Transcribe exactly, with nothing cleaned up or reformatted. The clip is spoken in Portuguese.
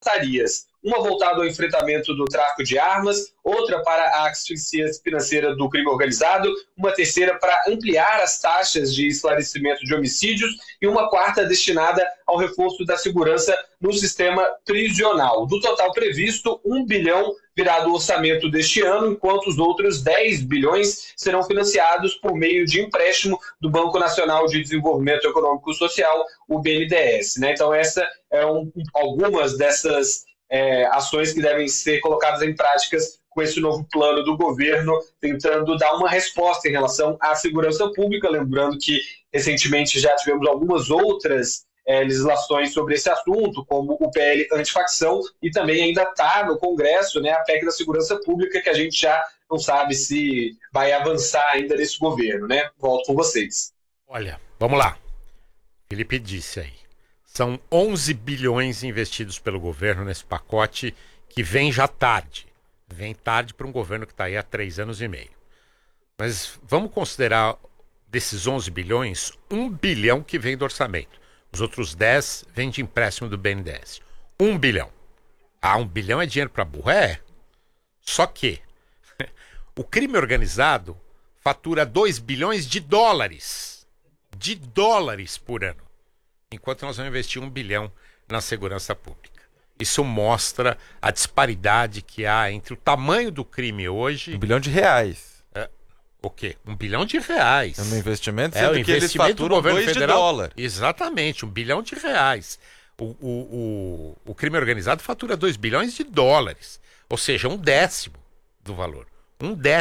secretarias. Uma voltada ao enfrentamento do tráfico de armas, outra para a asfixia financeira do crime organizado, uma terceira para ampliar as taxas de esclarecimento de homicídios e uma quarta destinada ao reforço da segurança no sistema prisional. Do total previsto, um bilhão virá do orçamento deste ano, enquanto os outros dez bilhões serão financiados por meio de empréstimo do Banco Nacional de Desenvolvimento Econômico e Social, o B N D E S. Né? Então, essa é um, algumas dessas É, ações que devem ser colocadas em práticas com esse novo plano do governo, tentando dar uma resposta em relação à segurança pública. Lembrando que recentemente já tivemos algumas outras é, legislações sobre esse assunto, como o P L antifacção, e também ainda está no Congresso, né, a P E C da segurança pública, que a gente já não sabe se vai avançar ainda nesse governo. Né? Volto com vocês. Olha, vamos lá. Felipe disse aí. São onze bilhões investidos pelo governo nesse pacote que vem já tarde. Vem tarde para um governo que está aí há três anos e meio. Mas vamos considerar desses onze bilhões, um bilhão que vem do orçamento. Os outros dez vêm de empréstimo do B N D E S. Um bilhão. Ah, um bilhão é dinheiro para burro? É. Só que o crime organizado fatura dois bilhões de dólares. De dólares por ano. Enquanto nós vamos investir um bilhão na segurança pública. Isso mostra a disparidade que há entre o tamanho do crime hoje... Um bilhão de reais. É, o quê? Um bilhão de reais. É um investimento, sendo sendo é, que eles faturam dois de dólar. Exatamente, um bilhão de reais. O, o, o, o crime organizado fatura dois bilhões de dólares. Ou seja, um décimo do valor. Um décimo.